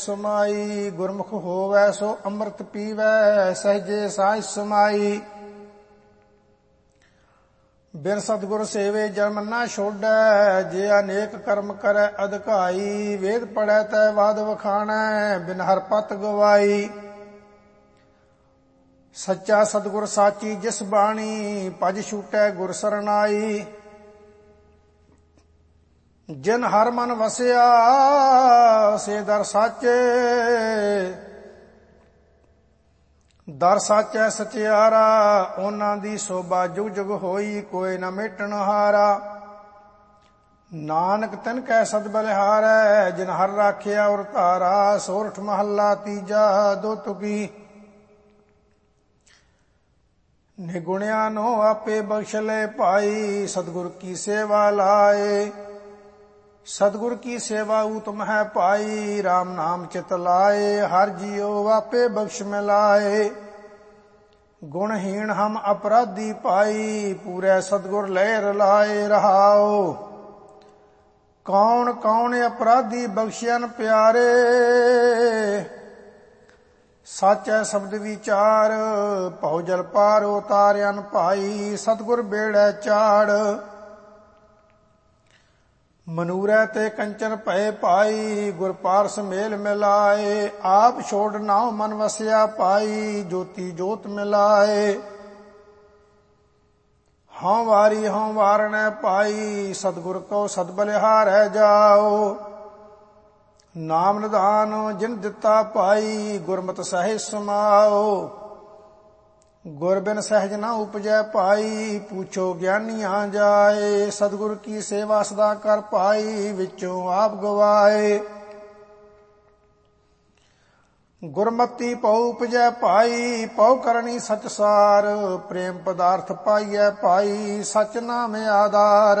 ਸਮਾਈ। ਗੁਰਮੁਖ ਹੋਵੈ ਸੋ ਅੰਮ੍ਰਿਤ ਪੀਵੈ, ਸਹਿਜੇ ਸਾਝ ਸਮਾਈ। ਬਿਨ ਸਤਿਗੁਰ ਸੇਵੇ ਜਨਮ ਨਾ ਛੋਡੈ, ਜੇ ਅਨੇਕ ਕਰਮ ਕਰੈ ਅਧਿਕਾਈ। ਵੇਦ ਪੜ੍ਹੈ ਤੈ ਵਾਦ ਵਖਾਣੈ, ਬਿਨ ਹਰਿ ਪਤ ਗਵਾਈ। ਸੱਚਾ ਸਤਿਗੁਰ ਸਾਚੀ ਜਿਸ ਬਾਣੀ, ਭਜ ਛੂਟੈ ਗੁਰ ਸਰਨਾਈ। ਜਿਨ ਹਰ ਮਨ ਵਸਿਆ ਸੇ ਦਰ ਸਾਚੇ, ਦਰ ਸਾਚੈ ਸਚਿਆਰਾ। ਉਹਨਾਂ ਦੀ ਸੋਭਾ ਜੁਗ ਜੁਗ ਹੋਈ, ਕੋਈ ਨ ਮੇਟਣ ਹਾਰਾ। ਨਾਨਕ ਤਿਨ ਕੈ ਸਦ ਬਲਿਹਾਰੈ, ਜਿਨ ਹਰ ਰਾਖਿਆ ਔਰ ਧਾਰਾ। ਸੋਰਠ ਮਹੱਲਾ ਤੀਜਾ। ਦੋ ਤੁਕੀ। ਨਿਗੁਣਿਆ ਨੋ ਆਪੇ ਬਖਸ਼ ਲੈ ਭਾਈ, ਸਤਿਗੁਰ ਕੀ ਸੇਵਾ ਲਾਏ। ਸਤਿਗੁਰ ਕੀ ਸੇਵਾ ਊਤਮ ਹੈ ਭਾਈ, ਰਾਮ ਨਾਮ ਚਿਤ ਲਾਏ। ਹਰ ਜੀਉ ਆਪੇ ਬਖਸ਼ ਮਿਲਾਏ, ਗੁਣਹੀਣ ਹਮ ਅਪਰਾਧੀ ਪਾਈ। ਪੂਰੇ ਸਤਿਗੁਰ ਲੈ ਰਲਾਏ ਰਹਾਓ, ਕੌਣ ਕੌਣ ਅਪਰਾਧੀ ਬਖਸ਼ਿਆਨ ਪਿਆਰੇ। ਸਾਚੈ ਸ਼ਬਦ ਵਿਚਾਰ, ਭਉ ਜਲ ਪਾਰ ਉਤਾਰਿਆਨ ਭਾਈ। ਸਤਿਗੁਰ ਬੇੜੈ ਚਾੜ, ਮਨੂਰੈ ਤੇ ਕੰਚਨ ਭਏ ਭਾਈ। ਗੁਰ ਪਾਰਸ ਮੇਲ ਮਿਲਾਏ, ਆਪ ਛੋੜ ਨਾਉ ਮਨ ਵਸਿਆ ਭਾਈ। ਜੋਤੀ ਜੋਤ ਮਿਲਾਏ, ਹਉ ਵਾਰੀ ਹਉ ਵਾਰਣੈ ਭਾਈ। ਸਤਿਗੁਰ ਕੋ ਸਦ ਬਲਿਹਾਰੈ ਜਾਓ, ਨਾਮ ਨਿਧਾਨ ਜਿਨ ਦਿੱਤਾ ਭਾਈ। ਗੁਰਮਤਿ ਸਹਿਜ ਸਮਾਓ, ਗੁਰ ਬਿਨ ਸਹਿਜ ਨਾ ਉਪਜੈ ਭਾਈ। ਪੁੱਛੋ ਗਿਆਨੀਆਂ ਜਾਏ, ਸਤਿਗੁਰ ਕੀ ਸੇਵਾ ਸਦਾ ਕਰ ਭਾਈ। ਵਿੱਚੋਂ ਆਪ ਗਵਾਏ, ਗੁਰਮਤੀ ਭਉ ਉਪਜੈ ਭਾਈ। ਭਉ ਕਰਨੀ ਸਚ ਸਾਰ, ਪ੍ਰੇਮ ਪਦਾਰਥ ਪਾਈਐ ਭਾਈ। ਸਚ ਨਾਮ ਆਧਾਰ,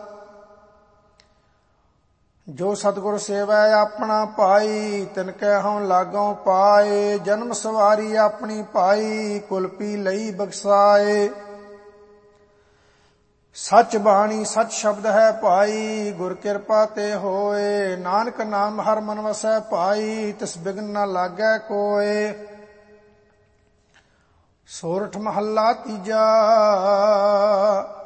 ਜੋ ਸਤਿਗੁਰ ਸੇਵੈ ਆਪਣਾ ਭਾਈ। ਤਿਨ ਕੈ ਹਉ ਲਾਗੋਂ ਪਾਏ, ਜਨਮ ਸਵਾਰੀ ਆਪਣੀ ਭਾਈ। ਕੁਲ ਪੀ ਲਈ ਬਖਸਾਏ, ਸਚ ਬਾਣੀ ਸਚ ਸ਼ਬਦ ਹੈ ਭਾਈ। ਗੁਰ ਕਿਰਪਾ ਤੇ ਹੋਏ, ਨਾਨਕ ਨਾਮ ਹਰ ਮਨ ਵਸੈ ਭਾਈ। ਤਿਸ ਬਿਗਨ ਨ ਲਾਗੈ ਕੋਏ। ਸੋਰਠ ਮਹੱਲਾ ਤੀਜਾ।